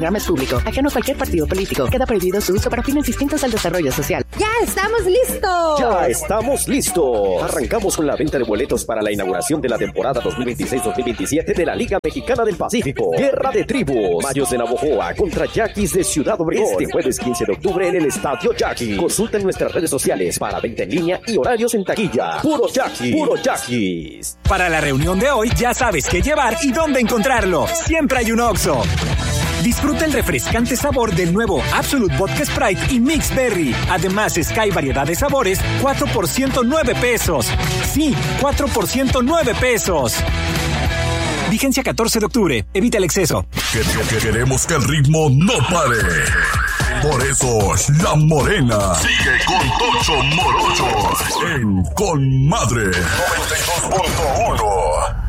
programa es público, ajeno a cualquier partido político. Queda prohibido su uso para fines distintos al desarrollo social. ¡Ya estamos listos! ¡Ya estamos listos! Arrancamos con la venta de boletos para la inauguración de la temporada 2026-2027 de la Liga Mexicana del Pacífico. Guerra de Tribus. Mayos de Navojoa contra Yaquis de Ciudad Obregón. Este jueves 15 de octubre en el Estadio Yaquis. Consulta en nuestras redes sociales para venta en línea y horarios en taquilla. ¡Puro Yaquis! ¡Puro Yaquis! Para la reunión de hoy ya sabes qué llevar y dónde encontrarlo. Siempre hay un Oxxo. Disfruta el refrescante sabor del nuevo Absolute Vodka Sprite y Mix Berry. Además, Sky variedad de sabores, 4 por 109 pesos. Sí, 4 por 109 pesos. Vigencia 14 de octubre. Evita el exceso. Queremos que el ritmo no pare. Por eso, La Morena sigue con Tocho Morocho en Con Madre 92.1.